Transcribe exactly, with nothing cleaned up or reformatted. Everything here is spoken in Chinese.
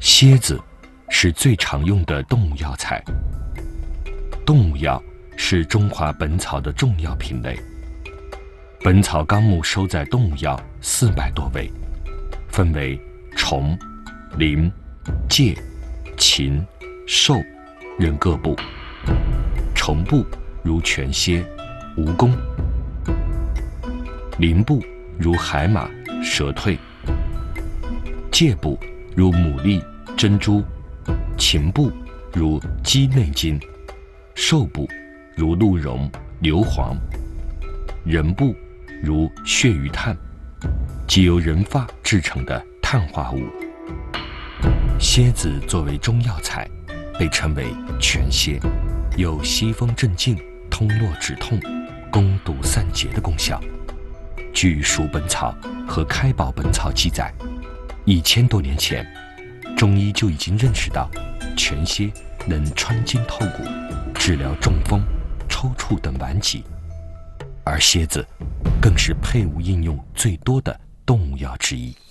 蝎子是最常用的动物药材。动物药是中华本草的重要品类。《本草纲目》收载动物药四百多味，分为虫、蛉、疥、禽、兽任各部。虫部如犬蝎、蜈蚣；蛉部如海马、蛇蜕；疥部如牡蛎、珍珠；禽部如鸡内金；兽部如鹿茸、硫磺；人部如血鱼炭，即由人发制成的碳化物。蝎子作为中药材，被称为全蝎，有息风镇静、通络止痛、攻毒散结的功效。据《蜀本草》和《开宝本草》记载，一千多年前，中医就已经认识到全蝎能穿筋透骨，治疗中风、抽搐等顽疾，而蝎子更是配伍应用最多的动物药之一。